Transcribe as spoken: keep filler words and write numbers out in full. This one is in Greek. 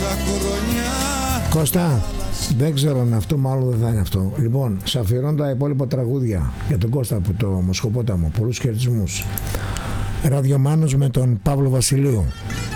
Κώστα, δεν ξέρω αν αυτό, μάλλον δεν θα είναι αυτό. Λοιπόν, σε αφιερώνω τα υπόλοιπα τραγούδια για τον Κώστα από το Μοσχοπόταμο. Πολλούς χαιρετισμούς. Ραδιομάνος με τον Παύλο Βασιλείου.